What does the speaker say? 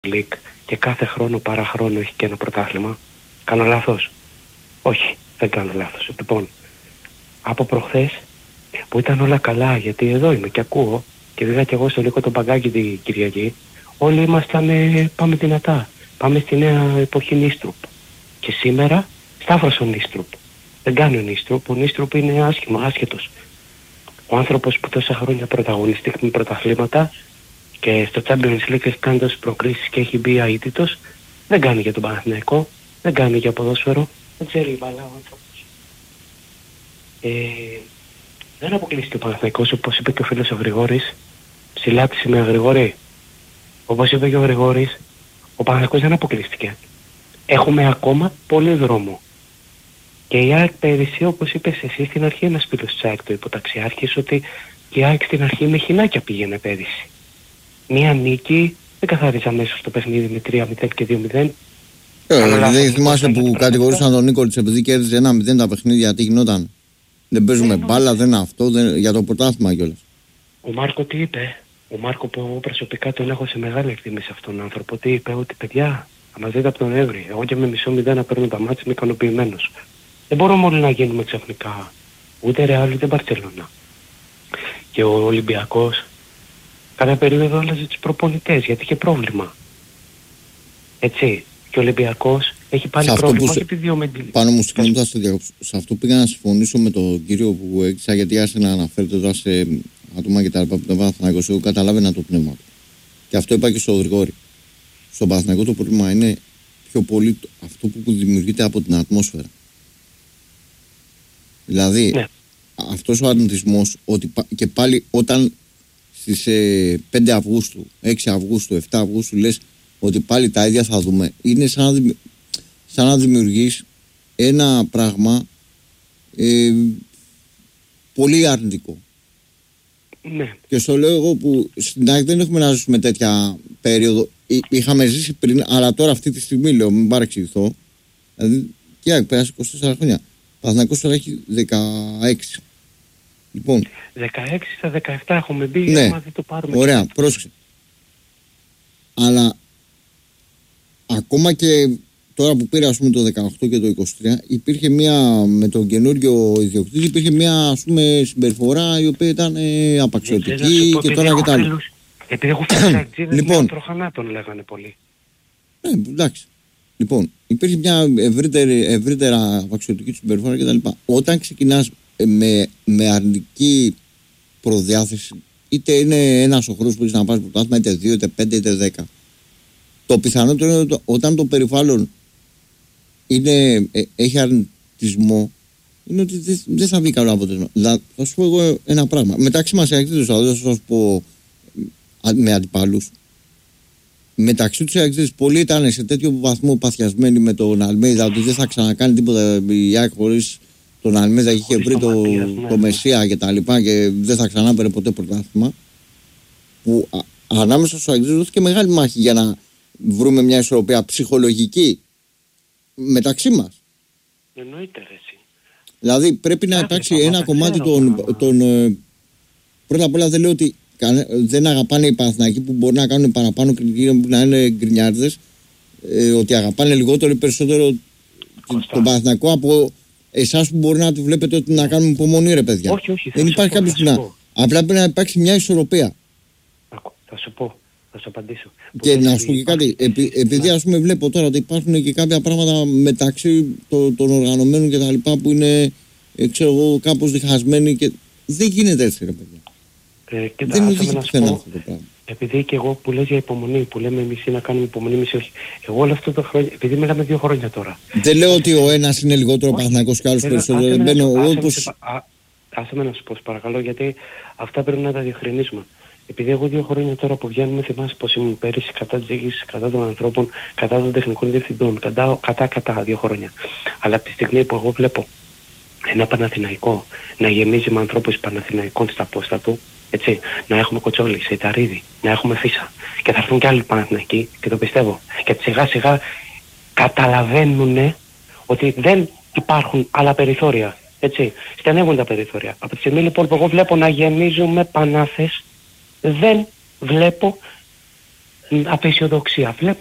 League και κάθε χρόνο παραχρόνο έχει και ένα πρωτάθλημα. Κάνω λάθος? Όχι, δεν κάνω λάθος. Λοιπόν, από προχθές που ήταν όλα καλά, γιατί εδώ είμαι και ακούω και πήγα και εγώ στο Νίκο τον Παγκάκη την Κυριακή, όλοι ήμασταν πάμε δυνατά. Πάμε στη νέα εποχή Νίστρουπ. Και σήμερα σταύρωσε ο Νίστρουπ. Δεν κάνει ο Νίστρουπ. Ο Νίστρουπ είναι άσχετος. Ο άνθρωπος που τόσα χρόνια πρωταγωνιστεί με πρωταθλήματα και στο Champions League έχει κάνει τόσες προκρίσεις και έχει μπει αίτητος, δεν κάνει για τον Παναθηναϊκό, δεν κάνει για ποδόσφαιρο, δεν ξέρει η μπάλα ο άνθρωπος. Δεν αποκλείστηκε ο Παναθηναϊκός, όπως είπε και ο φίλος ο Γρηγόρης, ψηλά τη σημαία Γρηγόρη. Όπως είπε και ο Γρηγόρης, ο Παναθηναϊκός δεν αποκλείστηκε. Έχουμε ακόμα πολύ δρόμο. Και η ΑΕΚ πέρυσι, όπως είπες εσύ στην αρχή, ένας φίλος της ΑΕΚ, το υποταξιάρχης, ότι η ΑΕΚ στην αρχή με χινάκια πήγαινε πέρυσι. Μία νίκη δεν καθάριζε αμέσως το παιχνίδι με 3-0 και 2-0. Δεν θυμάσαι που κατηγορούσαν τον Νίκολιτς επειδή κέρδιζε 1-0 τα παιχνίδια, τι γινόταν? Δεν παίζουμε μπάλα, δεν αυτό, για το πρωτάθλημα κιόλας. Ο Μάρκο τι είπε? Ο Μάρκο που εγώ προσωπικά τον έχω σε μεγάλη εκτίμηση αυτόν τον άνθρωπο, τι είπε? Ότι παιδιά, θα μας δείτε από τον Νοέμβρη. Εγώ και με μισό 0 να παίρνω τα μάτια, είμαι ικανοποιημένος. Δεν μπορούμε όλοι να γίνουμε ξαφνικά ούτε Ρεάλ ούτε Μπαρτσελόνα. Και ο Ολυμπιακός κατά περίοδο άλλαζε τους προπονητές γιατί είχε πρόβλημα. Έτσι. Και ο Ολυμπιακός έχει πάλι πρόβλημα και επειδή πάνω μου συγγνώμη θα στο διακόψω. Σε αυτό πήγα να συμφωνήσω με τον κύριο που έκτισα, γιατί άρχισε να αναφέρεται εδώ σε άτομα και τα λοιπά που τον Παναθηναϊκό. Εγώ καταλάβαινα το πνεύμα του. Και αυτό είπα και στο Γρηγόρη. Στον Παναθηναϊκό το πρόβλημα είναι πιο πολύ αυτό που δημιουργείται από την ατμόσφαιρα. Δηλαδή, αυτός ο αρνητισμός ότι και πάλι όταν στις 5 Αυγούστου, 6 Αυγούστου, 7 Αυγούστου λες ότι πάλι τα ίδια θα δούμε, είναι σαν να δημιουργείς ένα πράγμα πολύ αρνητικό. Ναι. Και στο λέω εγώ που στην ΑΕΚ δεν έχουμε να ζήσουμε τέτοια περίοδο. Είχαμε ζήσει πριν, αλλά τώρα αυτή τη στιγμή λέω, μην παρεξηγηθώ. Δηλαδή, και η ΑΕΚ πέρασε 24 χρόνια. Παναθηναϊκός τώρα έχει 16. Λοιπόν. 16 στα 17 έχουμε μπει, ναι, άμα δεν το πάρουμε. Ωραία, πρόσεξε. Αλλά ακόμα και τώρα που πήρε, ας πούμε, το 18 και το 23, υπήρχε μια, με τον καινούριο ιδιοκτήτη, υπήρχε μια, ας πούμε, συμπεριφορά η οποία ήταν απαξιωτική και τώρα και τα άλλα. Επειδή έχω φτιάξει αξίδες, λοιπόν, τροχανά τον λέγανε πολύ. Εντάξει. Λοιπόν, υπήρχε μια ευρύτερα απαξιωτική συμπεριφορά κτλ. Όταν ξεκινάς με αρνητική προδιάθεση, είτε είναι ένας ο χρόνος που έχεις να πάρεις πρωτάθλημα, είτε 2, είτε 5, είτε 10, το πιθανότερο είναι όταν το περιβάλλον έχει αρνητισμό, είναι ότι δεν θα βγει καλό αποτέλεσμα. Δηλαδή, θα σου πω εγώ ένα πράγμα. Μεταξύ μας οι θα σου πω με αντιπάλους. Μεταξύ τους οι πολλοί ήταν σε τέτοιο βαθμό παθιασμένοι με τον Αλμέιδα ότι δεν θα ξανακάνει τίποτα η ΑΕΚ χωρίς τον Αλμέιδα, είχε βρει το Μεσσία και τα λοιπά και δεν θα ξανά πέρε ποτέ πρωτάθλημα, που ανάμεσα στους Αγγλίους δόθηκε μεγάλη μάχη για να βρούμε μια ισορροπία ψυχολογική μεταξύ μας. Εννοείται ρε εσύ. Δηλαδή πρέπει να υπάρξει ένα κομμάτι πρώτα απ' όλα δεν λέω ότι δεν αγαπάνε οι Παναθηναϊκοί που μπορεί να κάνουν παραπάνω κριτική, να είναι γκρινιάρδες, ότι αγαπάνε λιγότερο ή περισσότερο τον Παναθηναϊκό από εσάς που μπορεί να τη βλέπετε ότι να κάνουμε υπομονή, ρε παιδιά. Όχι, δεν υπάρχει κάποιος που να. Απλά πρέπει να υπάρξει μια ισορροπία. Θα σου πω, θα σου απαντήσω. Και να σου πω και κάτι, επειδή ας πούμε βλέπω τώρα ότι υπάρχουν και κάποια πράγματα μεταξύ των οργανωμένων και τα λοιπά που είναι, ξέρω εγώ, κάπως διχασμένοι και δεν γίνεται έτσι, ρε παιδιά. Δεν είναι να σου πω, επειδή και εγώ που λες για υπομονή, που λέμε εμείς να κάνουμε υπομονή, εμείς όχι. Εγώ όλα αυτά τα χρόνια, επειδή μιλάμε 2 χρόνια τώρα. Δεν λέω ότι ο ένας είναι λιγότερο Παναθηναϊκός και άλλος περισσότερο. Άσε με να σου πω, παρακαλώ, γιατί αυτά πρέπει να τα διευκρινίσουμε. Επειδή εγώ 2 χρόνια τώρα που βγαίνουμε, θυμάσαι πως ήμουν πέρυσι κατά της διοίκησης, κατά των ανθρώπων, κατά των τεχνικών διευθυντών, κατά 2 χρόνια. Αλλά από τη στιγμή που εγώ βλέπω ένα Παναθηναϊκό να γεμίζει με ανθρώπους Παναθηναϊκών στα πόστα του, έτσι, να έχουμε Κοτσόλη, Σεϊταρίδη, να έχουμε Φίσα και θα έρθουν και άλλοι Παναθηναϊκοί και το πιστεύω. Και σιγά σιγά καταλαβαίνουν ότι δεν υπάρχουν άλλα περιθώρια. Έτσι, στενεύουν τα περιθώρια. Από τη στιγμή λοιπόν που εγώ βλέπω να γεμίζουμε Πανάθες, δεν βλέπω απεσιοδοξία.